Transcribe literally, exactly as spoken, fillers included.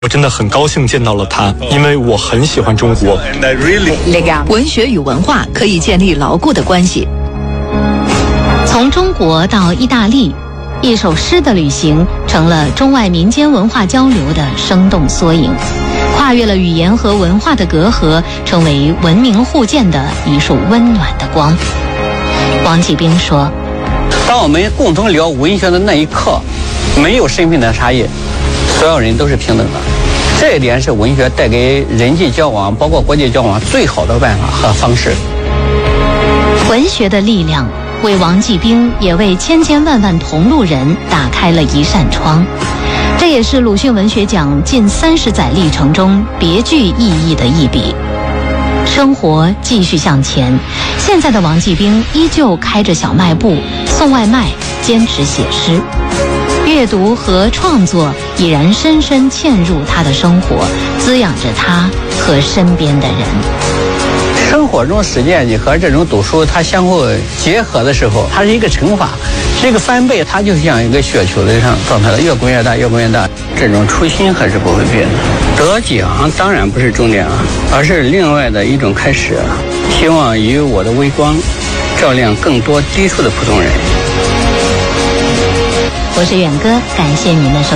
我真的很高兴见到了他，因为我很喜欢中国。 文学与文化可以建立牢固的关系。 从中国到意大利，一首诗的旅行成了中外民间文化交流的生动缩影，跨越了语言和文化的隔阂，成为文明互鉴的一束温暖的光。王继兵说， 当我们共同聊文学的那一刻，没有身份的差异，所有人都是平等的。这一点是文学带给人际交往包括国际交往最好的办法和方式。 文学的力量为王继兵也为千千万万同路人打开了一扇窗，这也是鲁迅文学奖近三十载历程中别具意义的一笔。生活继续向前，现在的王继兵依旧开着小卖部送外卖，坚持写诗，阅读和创作已然深深嵌入他的生活，滋养着他和身边的人。 生活中实践你和这种读书它相互结合的时候，它是一个乘法，是一个翻倍，它就像一个雪球的上状态的，越滚越大，越滚越大。这种初心还是不会变的。得奖当然不是终点啊，而是另外的一种开始。希望以我的微光照亮更多低处的普通人。 我是远哥，感谢您的收听。